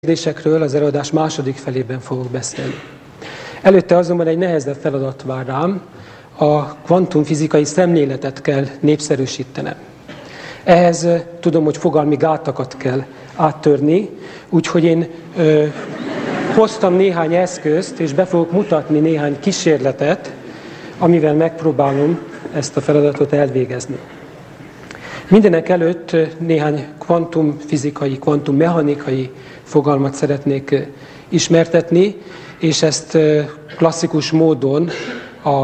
Kérdésekről az előadás második felében fogok beszélni. Előtte azonban egy nehezebb feladat vár rám, a kvantumfizikai szemléletet kell népszerűsítenem. Ehhez tudom, hogy fogalmi gátakat kell áttörni, úgyhogy én hoztam néhány eszközt, és be fogok mutatni néhány kísérletet, amivel megpróbálom ezt a feladatot elvégezni. Mindenek előtt néhány kvantumfizikai, kvantummechanikai fogalmat szeretnék ismertetni, és ezt klasszikus módon a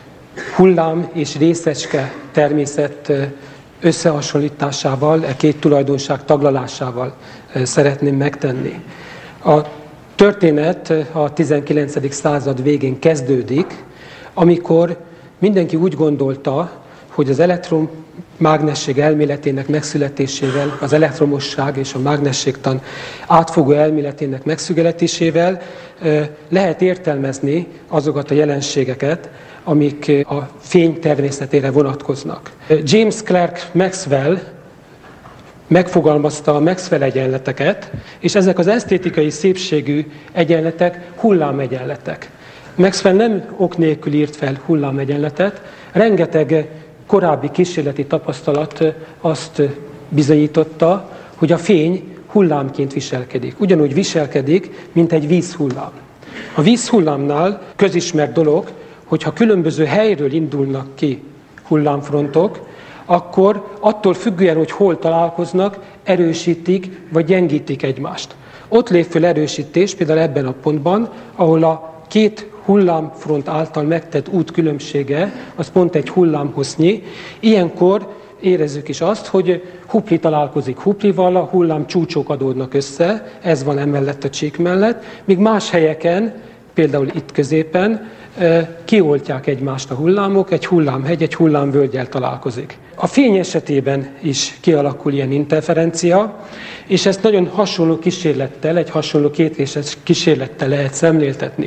hullám és részecske természet összehasonlításával, két tulajdonság taglalásával szeretném megtenni. A történet a 19. század végén kezdődik, amikor mindenki úgy gondolta, hogy az elektromágnesség elméletének megszületésével, az elektromosság és a mágnességtan átfogó elméletének megszületésével lehet értelmezni azokat a jelenségeket, amik a fény természetére vonatkoznak. James Clerk Maxwell megfogalmazta a Maxwell egyenleteket, és ezek az esztétikai szépségű egyenletek hullámegyenletek. Maxwell nem ok nélkül írt fel hullámegyenletet, rengeteg korábbi kísérleti tapasztalat azt bizonyította, hogy a fény hullámként viselkedik. Ugyanúgy viselkedik, mint egy vízhullám. A vízhullámnál közismert dolog, hogyha különböző helyről indulnak ki hullámfrontok, akkor attól függően, hogy hol találkoznak, erősítik vagy gyengítik egymást. Ott lép föl erősítés, például ebben a pontban, ahol a két hullámfront által megtett út különbsége, az pont egy hullámhossznyi. Ilyenkor érezzük is azt, hogy hupli találkozik huplival, a hullám csúcsok adódnak össze, ez van emellett a csík mellett, míg más helyeken, például itt középen, kioltják egymást a hullámok, egy hullámhegy, egy hullámvölgyel találkozik. A fény esetében is kialakul ilyen interferencia, és ezt nagyon hasonló kísérlettel, egy hasonló kétrészes kísérlettel lehet szemléltetni.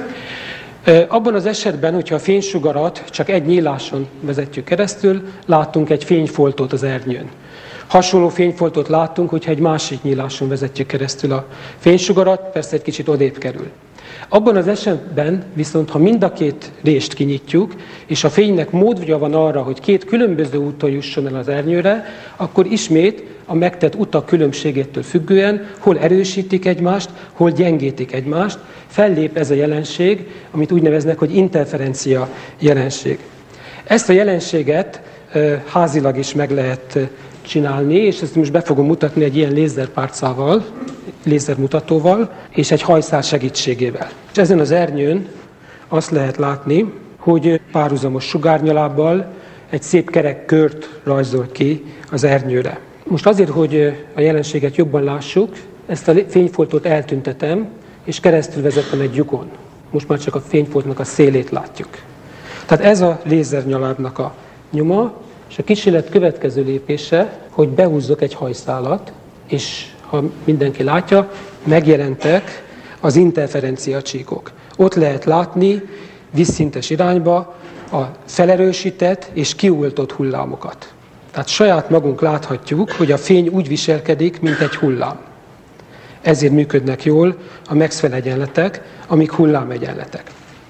Abban az esetben, hogyha a fénysugarat csak egy nyíláson vezetjük keresztül, látunk egy fényfoltot az ernyőn. Hasonló fényfoltot látunk, hogyha egy másik nyíláson vezetjük keresztül a fénysugarat, persze egy kicsit odébb kerül. Abban az esetben viszont, ha mind a két rést kinyitjuk, és a fénynek módja van arra, hogy két különböző úton jusson el az ernyőre, akkor ismét a megtett utak különbségétől függően hol erősítik egymást, hol gyengítik egymást, fellép ez a jelenség, amit úgy neveznek, hogy interferencia jelenség. Ezt a jelenséget házilag is meg lehet csinálni, és ezt most be fogom mutatni egy ilyen lézerpálcával, lézermutatóval, és egy hajszál segítségével. És ezen az ernyőn azt lehet látni, hogy párhuzamos sugárnyalábbal egy szép kerek kört rajzol ki az ernyőre. Most azért, hogy a jelenséget jobban lássuk, ezt a fényfoltot eltüntetem, és keresztül vezettem egy lyukon. Most már csak a fényfoltnak a szélét látjuk. Tehát ez a lézernyalábnak a nyoma, és a kísérlet következő lépése, hogy behúzzok egy hajszálat, és ha mindenki látja, megjelentek az interferencia csíkok. Ott lehet látni vízszintes irányba a felerősített és kioltott hullámokat. Tehát saját magunk láthatjuk, hogy a fény úgy viselkedik, mint egy hullám. Ezért működnek jól a Maxwell egyenletek, amik hullámegyenletek.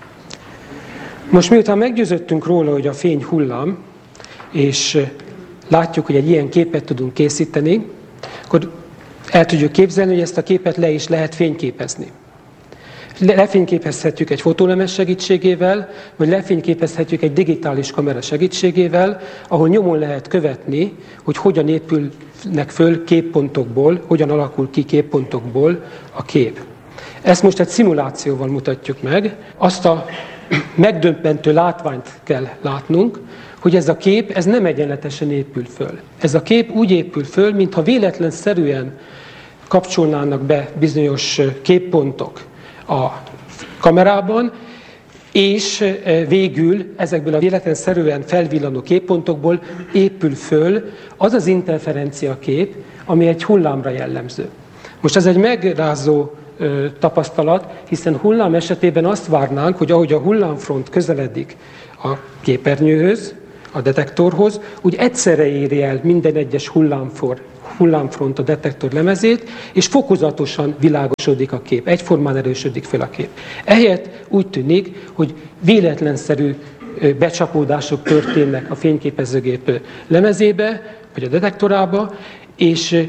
Most miután meggyőződtünk róla, hogy a fény hullám, és látjuk, hogy egy ilyen képet tudunk készíteni, akkor el tudjuk képzelni, hogy ezt a képet le is lehet fényképezni. Lefényképezhetjük egy fotólemes segítségével, vagy lefényképezhetjük egy digitális kamera segítségével, ahol nyomon lehet követni, hogy hogyan épülnek föl képpontokból, hogyan alakul ki képpontokból a kép. Ezt most egy szimulációval mutatjuk meg. Azt a megdöbbentő látványt kell látnunk, hogy ez a kép ez nem egyenletesen épül föl. Ez a kép úgy épül föl, mintha véletlenszerűen kapcsolnának be bizonyos képpontok a kamerában, és végül ezekből a véletlenszerűen felvillanó képpontokból épül föl az az interferencia kép, ami egy hullámra jellemző. Most ez egy megrázó tapasztalat, hiszen hullám esetében azt várnánk, hogy ahogy a hullámfront közeledik a képernyőhöz, a detektorhoz, úgy egyszerre éri el minden egyes hullámfront a detektor lemezét, és fokozatosan világosodik a kép, egyformán erősödik fel a kép. Ehelyett úgy tűnik, hogy véletlenszerű becsapódások történnek a fényképezőgép lemezébe, vagy a detektorába, és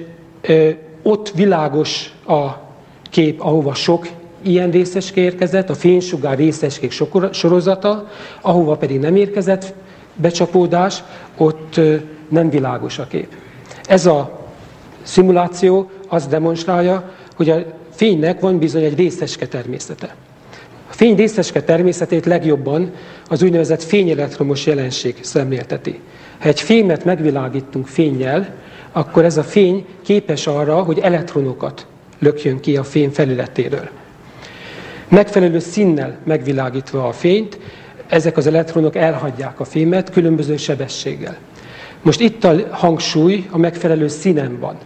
ott világos a kép, ahova sok ilyen részecske érkezett, a fénysugár részecskék sorozata, ahova pedig nem érkezett becsapódás, ott nem világos a kép. Ez a szimuláció azt demonstrálja, hogy a fénynek van bizony egy részecske természete. A fény részecske természetét legjobban az úgynevezett fényelektromos jelenség szemlélteti. Ha egy fémet megvilágítunk fénnyel, akkor ez a fény képes arra, hogy elektronokat lökjön ki a fém felületéről. Megfelelő színnel megvilágítva a fényt, ezek az elektronok elhagyják a fémet különböző sebességgel. Most itt a hangsúly a megfelelő színen van.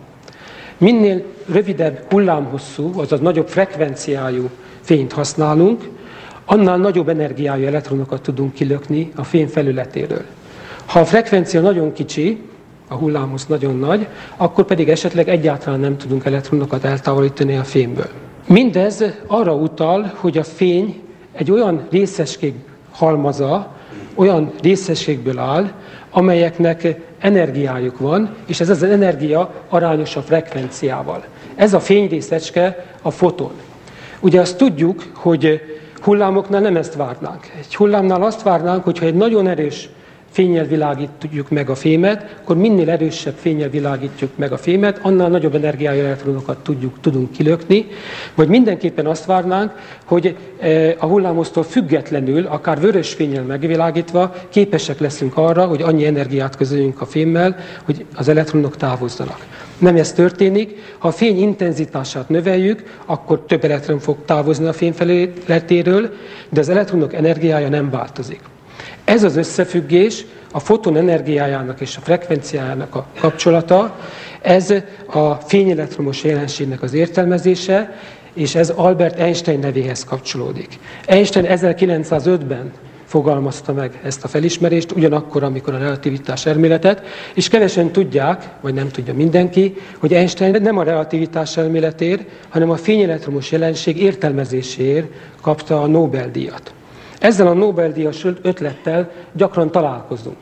Minél rövidebb hullámhosszú, azaz nagyobb frekvenciájú fényt használunk, annál nagyobb energiájú elektronokat tudunk kilökni a fém felületéről. Ha a frekvencia nagyon kicsi, a hullámhossz nagyon nagy, akkor pedig esetleg egyáltalán nem tudunk elektronokat eltávolítani a fémből. Mindez arra utal, hogy a fény egy olyan részecskék halmaza, olyan részecskéből áll, amelyeknek energiájuk van, és ez az energia arányos a frekvenciával. Ez a fényrészecske a foton. Ugye azt tudjuk, hogy hullámoknál nem ezt várnánk. Egy hullámnál azt várnánk, hogyha egy nagyon erős fénnyel világítjuk meg a fémet, akkor minél erősebb fénnyel világítjuk meg a fémet, annál nagyobb energiájú elektronokat tudunk kilökni, vagy mindenképpen azt várnánk, hogy a hullámhossztól függetlenül, akár vörös fénnyel megvilágítva képesek leszünk arra, hogy annyi energiát közöljünk a fémmel, hogy az elektronok távozzanak. Nem ez történik, ha a fény intenzitását növeljük, akkor több elektron fog távozni a fém felületéről, de az elektronok energiája nem változik. Ez az összefüggés, a foton energiájának és a frekvenciájának a kapcsolata, ez a fényelektromos jelenségnek az értelmezése, és ez Albert Einstein nevéhez kapcsolódik. Einstein 1905-ben fogalmazta meg ezt a felismerést, ugyanakkor, amikor a relativitás elméletet, és kevesen tudják, vagy nem tudja mindenki, hogy Einstein nem a relativitás elméletért, hanem a fényelektromos jelenség értelmezéséért kapta a Nobel-díjat. Ezzel a Nobel-díjas ötlettel gyakran találkozunk.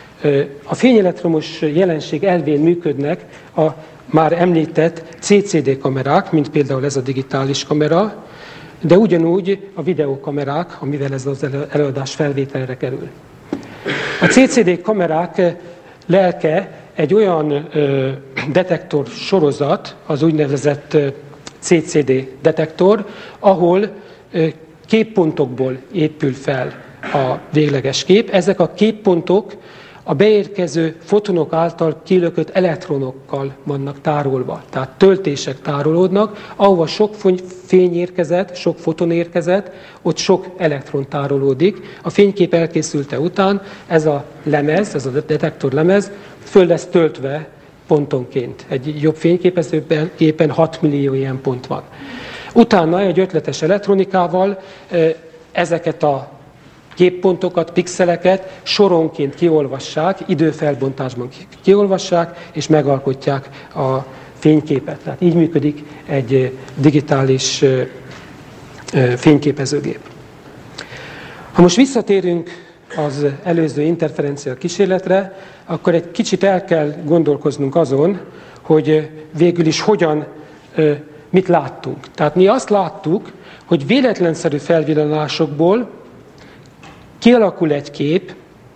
A fényelektromos jelenség elvén működnek a már említett CCD kamerák, mint például ez a digitális kamera, de ugyanúgy a videókamerák, amivel ez az előadás felvételre kerül. A CCD kamerák lelke egy olyan detektor sorozat, az úgynevezett CCD detektor, ahol képpontokból épül fel a végleges kép. Ezek a képpontok a beérkező fotonok által kilökött elektronokkal vannak tárolva. Tehát töltések tárolódnak, ahova sok fény érkezett, sok foton érkezett, ott sok elektron tárolódik. A fénykép elkészülte után ez a lemez, ez a detektor lemez föl lesz töltve pontonként. Egy jobb fényképezőben éppen 6 millió ilyen pont van. Utána egy ötletes elektronikával ezeket a képpontokat, pixeleket soronként kiolvassák, időfelbontásban kiolvassák, és megalkotják a fényképet. Tehát így működik egy digitális fényképezőgép. Ha most visszatérünk az előző interferencia kísérletre, akkor egy kicsit el kell gondolkoznunk azon, hogy végül is mit láttunk. Tehát mi azt láttuk, hogy véletlenszerű felvillanásokból kialakul egy kép,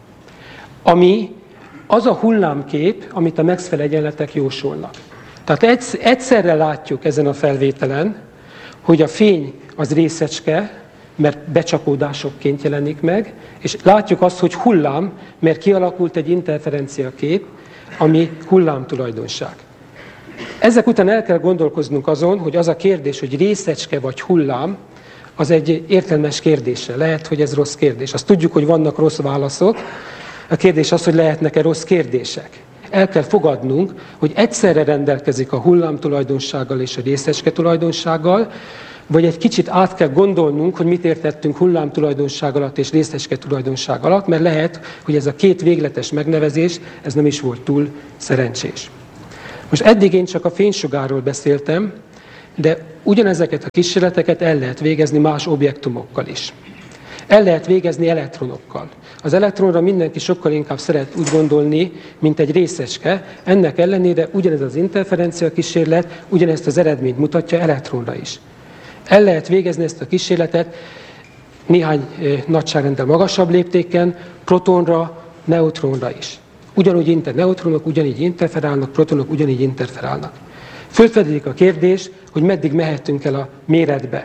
ami az a hullámkép, amit a Maxwell egyenletek jósolnak. Tehát egyszerre látjuk ezen a felvételen, hogy a fény az részecske, mert becsapódásokként jelenik meg, és látjuk azt, hogy hullám, mert kialakult egy interferencia kép, ami hullámtulajdonság. Ezek után el kell gondolkoznunk azon, hogy az a kérdés, hogy részecske vagy hullám, az egy értelmes kérdése. Lehet, hogy ez rossz kérdés. Azt tudjuk, hogy vannak rossz válaszok. A kérdés az, hogy lehetnek-e rossz kérdések. El kell fogadnunk, hogy egyszerre rendelkezik a hullám tulajdonsággal és a részecske tulajdonsággal, vagy egy kicsit át kell gondolnunk, hogy mit értettünk hullám tulajdonság alatt és részecske tulajdonság alatt, mert lehet, hogy ez a két végletes megnevezés, ez nem is volt túl szerencsés. Most eddig én csak a fénysugárról beszéltem, de ugyanezeket a kísérleteket el lehet végezni más objektumokkal is. El lehet végezni elektronokkal. Az elektronra mindenki sokkal inkább szeret úgy gondolni, mint egy részecske. Ennek ellenére ugyanez az interferencia kísérlet, ugyanezt az eredményt mutatja elektronra is. El lehet végezni ezt a kísérletet néhány nagyságrendel magasabb léptéken, protonra, neutronra is. Ugyanúgy neutronok ugyanígy interferálnak, protonok ugyanígy interferálnak. Fölfedezik a kérdés, hogy meddig mehetünk el a méretbe.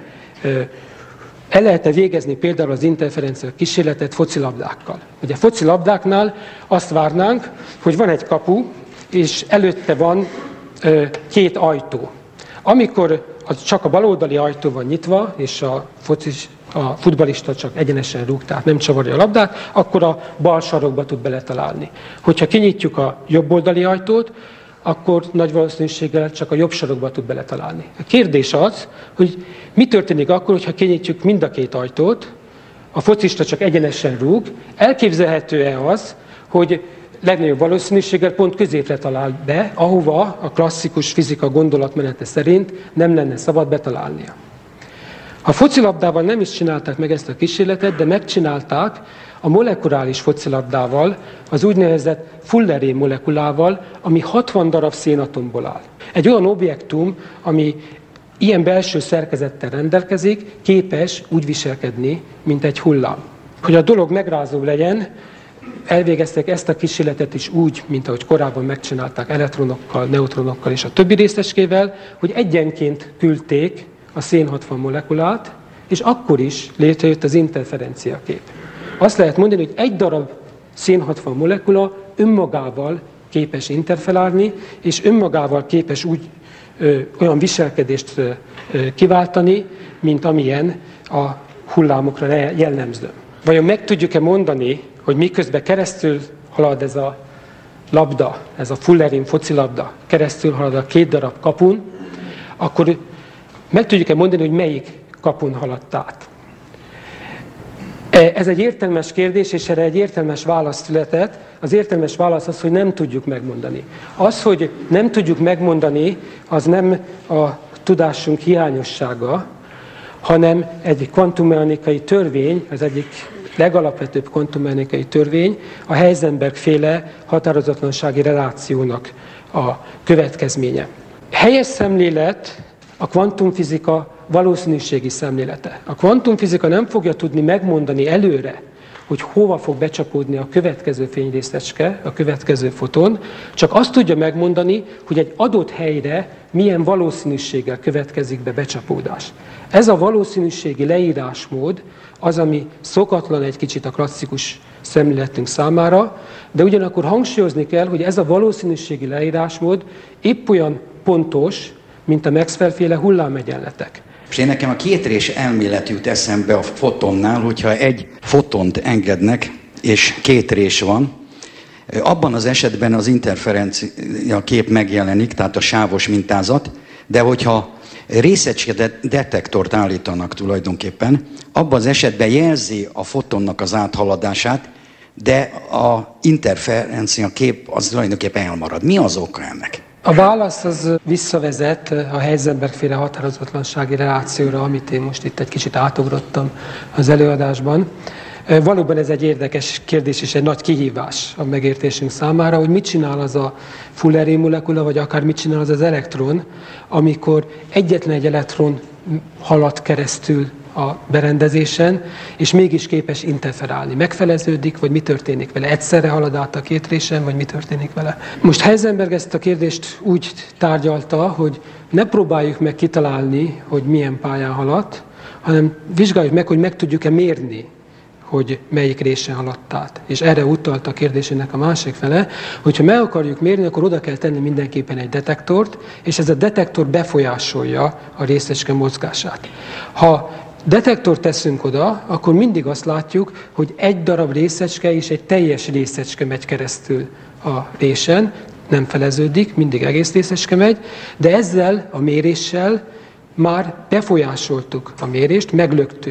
El lehet-e végezni például az interferencia kísérletet focilabdákkal? Ugye focilabdáknál azt várnánk, hogy van egy kapu, és előtte van két ajtó. Amikor csak a baloldali ajtó van nyitva, és a futballista csak egyenesen rúg, tehát nem csavarja a labdát, akkor a bal sarokba tud beletalálni. Hogyha kinyitjuk a jobboldali ajtót, akkor nagy valószínűséggel csak a jobb sarokba tud beletalálni. A kérdés az, hogy mi történik akkor, hogyha kinyitjuk mind a két ajtót, a focista csak egyenesen rúg, elképzelhető-e az, hogy legnagyobb valószínűséggel pont középre talál be, ahova a klasszikus fizika gondolatmenete szerint nem lenne szabad betalálnia. A focilabdával nem is csinálták meg ezt a kísérletet, de megcsinálták a molekuláris focilabdával, az úgynevezett Fulleré molekulával, ami 60 darab szénatomból áll. Egy olyan objektum, ami ilyen belső szerkezettel rendelkezik, képes úgy viselkedni, mint egy hullám. Hogy a dolog megrázóbb legyen, elvégezték ezt a kísérletet is úgy, mint ahogy korábban megcsinálták elektronokkal, neutronokkal és a többi részecskével, hogy egyenként küldték a szén-60 molekulát, és akkor is létrejött az interferencia kép. Azt lehet mondani, hogy egy darab szén-60 molekula önmagával képes interferálni, és önmagával képes olyan viselkedést kiváltani, mint amilyen a hullámokra jellemző. Vajon meg tudjuk-e mondani, hogy miközben keresztül halad ez a labda, ez a Fullerin focilabda, keresztül halad a két darab kapun, akkor meg tudjuk-e mondani, hogy melyik kapun haladt át? Ez egy értelmes kérdés, és erre egy értelmes válasz született. Az értelmes válasz az, hogy nem tudjuk megmondani. Az, hogy nem tudjuk megmondani, az nem a tudásunk hiányossága, hanem egy kvantummechanikai törvény, az egyik legalapvetőbb kvantummechanikai törvény, a Heisenberg-féle határozatlansági relációnak a következménye. Helyes szemlélet a kvantumfizika valószínűségi szemlélete. A kvantumfizika nem fogja tudni megmondani előre, hogy hova fog becsapódni a következő fényrészecske, a következő foton, csak azt tudja megmondani, hogy egy adott helyre milyen valószínűséggel következik be becsapódás. Ez a valószínűségi leírásmód az, ami szokatlan egy kicsit a klasszikus szemléletünk számára, de ugyanakkor hangsúlyozni kell, hogy ez a valószínűségi leírásmód épp olyan pontos, mint a Maxwell-féle hullámegyenletek. És én nekem a kétrés elmélet jut eszembe a fotonnál, hogyha egy fotont engednek, és két rés van, abban az esetben az interferencia kép megjelenik, tehát a sávos mintázat, de hogyha részecske detektort állítanak tulajdonképpen, abban az esetben jelzi a fotonnak az áthaladását, de a interferencia kép az tulajdonképpen elmarad. Mi az oka ennek? A válasz az visszavezet a Heisenberg-féle határozatlansági relációra, amit én most itt egy kicsit átugrottam az előadásban. Valóban ez egy érdekes kérdés és egy nagy kihívás a megértésünk számára, hogy mit csinál az a Fulleré molekula, vagy akár mit csinál az az elektron, amikor egyetlen egy elektron halad keresztül a berendezésen, és mégis képes interferálni. Megfeleződik, vagy mi történik vele? Egyszerre halad át a két résen, vagy mi történik vele? Most Heisenberg ezt a kérdést úgy tárgyalta, hogy ne próbáljuk meg kitalálni, hogy milyen pályán haladt, hanem vizsgáljuk meg, hogy meg tudjuk-e mérni, hogy melyik résen haladt át. És erre utalt a kérdésének a másik fele, hogyha meg akarjuk mérni, akkor oda kell tenni mindenképpen egy detektort, és ez a detektor befolyásolja a részecske mozgását. Ha detektort teszünk oda, akkor mindig azt látjuk, hogy egy darab részecske és egy teljes részecske megy keresztül a résen, nem feleződik, mindig egész részecske megy, de ezzel a méréssel már befolyásoltuk a mérést, meglöktük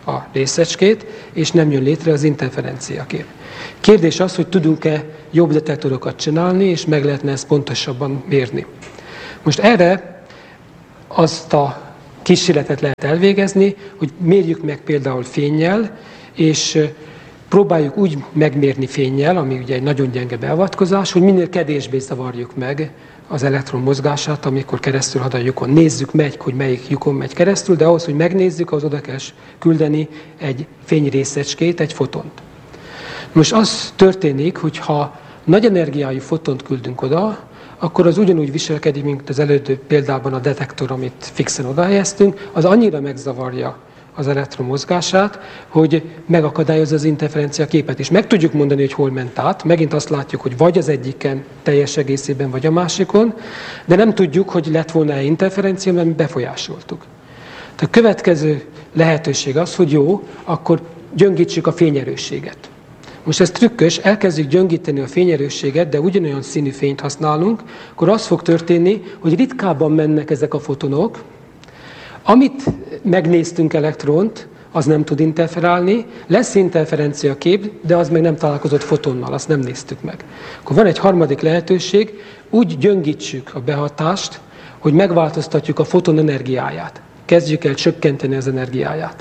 a részecskét, és nem jön létre az interferenciakép. Kérdés az, hogy tudunk-e jobb detektorokat csinálni, és meg lehetne ezt pontosabban mérni. Most erre azt a kísérletet lehet elvégezni, hogy mérjük meg például fénnyel, és próbáljuk úgy megmérni fénnyel, ami ugye egy nagyon gyenge beavatkozás, hogy minél kevésbé zavarjuk meg az elektron mozgását, amikor keresztül halad a lyukon. Nézzük meg, hogy melyik lyukon megy keresztül, de ahhoz, hogy megnézzük, ahhoz oda kell küldeni egy fényrészecskét, egy fotont. Most az történik, hogy ha nagy energiájú fotont küldünk oda, akkor az ugyanúgy viselkedik, mint az előző példában a detektor, amit fixen odahelyeztünk, az annyira megzavarja az elektron mozgását, hogy megakadályozza az interferencia képet is. Meg tudjuk mondani, hogy hol ment át, megint azt látjuk, hogy vagy az egyiken teljes egészében, vagy a másikon, de nem tudjuk, hogy lett volna-e interferencia, mert mi befolyásoltuk. A következő lehetőség az, hogy jó, akkor gyöngítsük a fényerősséget. Most ez trükkös, elkezdjük gyöngíteni a fényerősséget, de ugyanolyan színű fényt használunk, akkor az fog történni, hogy ritkábban mennek ezek a fotonok. Amit megnéztünk elektront, az nem tud interferálni, lesz interferencia kép, de az meg nem találkozott fotonnal, azt nem néztük meg. Akkor van egy harmadik lehetőség, úgy gyöngítsük a behatást, hogy megváltoztatjuk a foton energiáját. Kezdjük el csökkenteni az energiáját.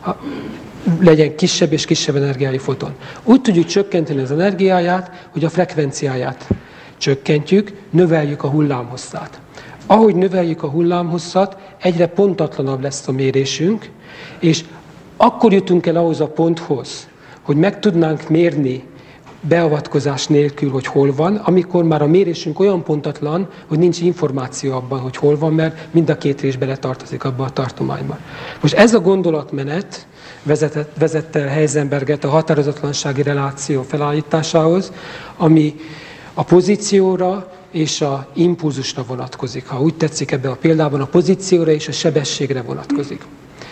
Legyen kisebb és kisebb energiájú foton. Úgy tudjuk csökkenteni az energiáját, hogy a frekvenciáját csökkentjük, növeljük a hullámhosszát. Ahogy növeljük a hullámhosszat, egyre pontatlanabb lesz a mérésünk, és akkor jutunk el ahhoz a ponthoz, hogy meg tudnánk mérni beavatkozás nélkül, hogy hol van, amikor már a mérésünk olyan pontatlan, hogy nincs információ abban, hogy hol van, mert mind a két rés beletartozik abba a tartományba. Most ez a gondolatmenet vezette el Heisenberget a határozatlansági reláció felállításához, ami a pozícióra és a impulzusra vonatkozik. Ha úgy tetszik, ebben a példában a pozícióra és a sebességre vonatkozik.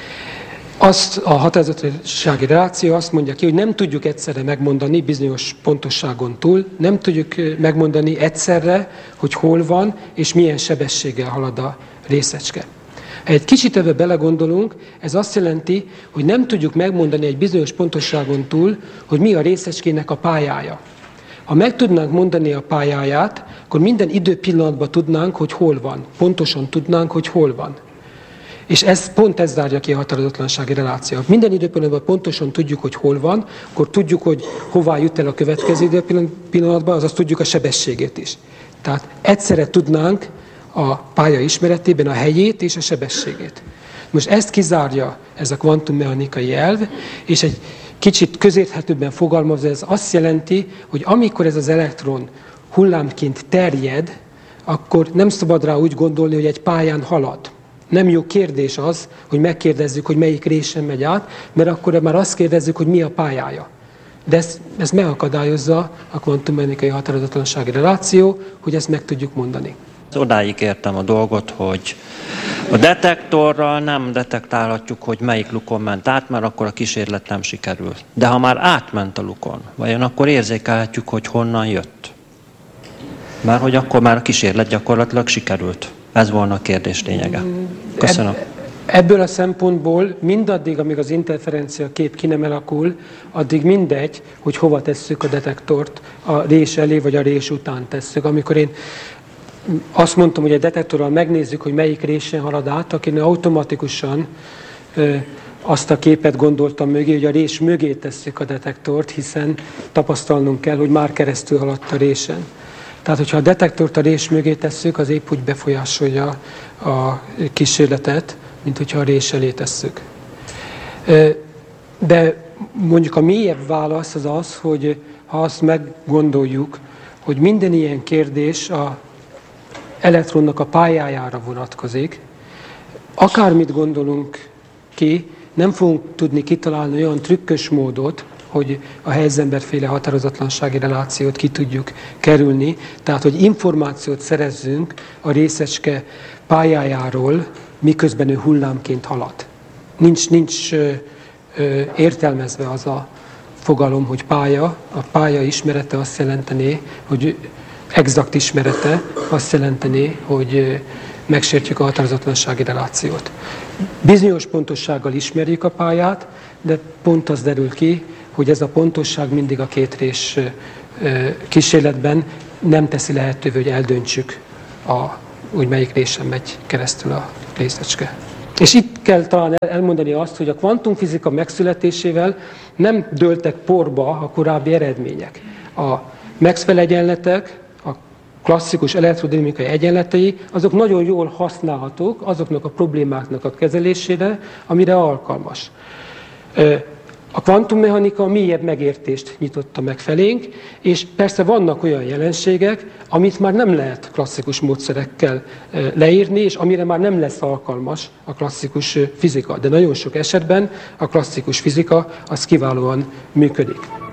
A határozatlansági reláció azt mondja ki, hogy nem tudjuk egyszerre megmondani bizonyos pontosságon túl, nem tudjuk megmondani egyszerre, hogy hol van és milyen sebességgel halad a részecske. Ha egy kicsit ebbe belegondolunk, ez azt jelenti, hogy nem tudjuk megmondani egy bizonyos pontosságon túl, hogy mi a részecskének a pályája. Ha meg tudnánk mondani a pályáját, akkor minden időpillanatban tudnánk, hogy hol van. Pontosan tudnánk, hogy hol van. És pont ez zárja ki a határozatlansági relációt. Minden időpillanatban pontosan tudjuk, hogy hol van, akkor tudjuk, hogy hová jut el a következő időpillanatban, azaz tudjuk a sebességét is. Tehát egyszerre tudnánk a pálya ismeretében a helyét és a sebességét. Most ezt kizárja ez a kvantummechanikai elv, és egy kicsit közérthetőbben fogalmazva ez azt jelenti, hogy amikor ez az elektron hullámként terjed, akkor nem szabad rá úgy gondolni, hogy egy pályán halad. Nem jó kérdés az, hogy megkérdezzük, hogy melyik résen megy át, mert akkor már azt kérdezzük, hogy mi a pályája. De ezt megakadályozza a kvantummechanikai határozatlansági reláció, hogy ezt meg tudjuk mondani. Odáig értem a dolgot, hogy a detektorral nem detektálhatjuk, hogy melyik lukon ment át, mert akkor a kísérlet nem sikerül. De ha már átment a lukon, vajon akkor érzékelhetjük, hogy honnan jött? Mert hogy akkor már a kísérlet gyakorlatilag sikerült. Ez volna a kérdés lényege. Köszönöm. Ebből a szempontból mindaddig, amíg az interferencia kép ki nem alakul, addig mindegy, hogy hova tesszük a detektort, a rés elé vagy a rés után tesszük. Amikor én azt mondtam, hogy a detektorral megnézzük, hogy melyik résen halad át, akkor én automatikusan azt a képet gondoltam mögé, hogy a rés mögé tesszük a detektort, hiszen tapasztalnunk kell, hogy már keresztül haladt a résen. Tehát, hogyha a detektort a rés mögé tesszük, az épp úgy befolyásolja a kísérletet, mint hogyha a rés elé tesszük. De mondjuk a mélyebb válasz az az, hogy ha azt meggondoljuk, hogy minden ilyen kérdés a elektronnak a pályájára vonatkozik, akármit gondolunk ki, nem fogunk tudni kitalálni olyan trükkös módot, hogy a Heisenberg-féle határozatlansági relációt ki tudjuk kerülni, tehát hogy információt szerezzünk a részecske pályájáról, miközben ő hullámként halad. Nincs értelmezve az a fogalom, hogy pálya. A pálya ismerete azt jelentené, hogy exakt ismerete azt jelentené, hogy megsértjük a határozatlansági relációt. Bizonyos pontossággal ismerjük a pályát, de pont az derül ki, hogy ez a pontosság mindig a kétrés kísérletben nem teszi lehetővé, hogy eldöntsük, hogy melyik résen megy keresztül a részecske. És itt kell talán elmondani azt, hogy a kvantumfizika megszületésével nem dőltek porba a korábbi eredmények. A Maxwell egyenletek, a klasszikus elektrodinamikai egyenletei, azok nagyon jól használhatók azoknak a problémáknak a kezelésére, amire alkalmas. A kvantummechanika mélyebb megértést nyitotta meg felénk, és persze vannak olyan jelenségek, amit már nem lehet klasszikus módszerekkel leírni, és amire már nem lesz alkalmas a klasszikus fizika. De nagyon sok esetben a klasszikus fizika az kiválóan működik.